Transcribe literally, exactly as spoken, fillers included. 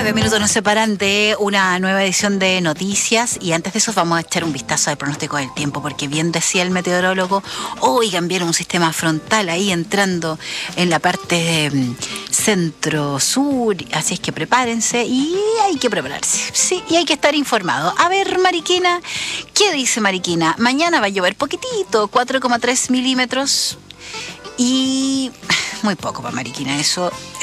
Nueve minutos nos separan de una nueva edición de noticias y antes de eso vamos a echar un vistazo al pronóstico del tiempo porque bien decía el meteorólogo, oigan, vieron un sistema frontal ahí entrando en la parte um, centro-sur, así es que prepárense y hay que prepararse, sí, y hay que estar informado. A ver, Mariquina, ¿qué dice Mariquina? Mañana va a llover poquitito, cuatro coma tres milímetros y muy poco para Mariquina, eso